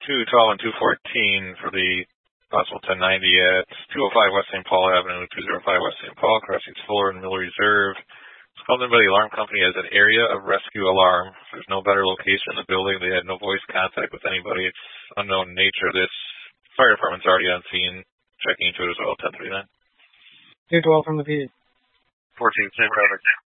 212 and 214 for the possible 1090 at 205 West St. Paul Avenue, 205 West St. Paul, crossings Fuller and Mill Reserve. It's called in by the alarm company as an area of rescue alarm. There's no better location in the building. They had no voice contact with anybody. It's unknown nature. This fire department's already on scene, checking into it as well, 1039. 212 from the PD. 14, same traffic.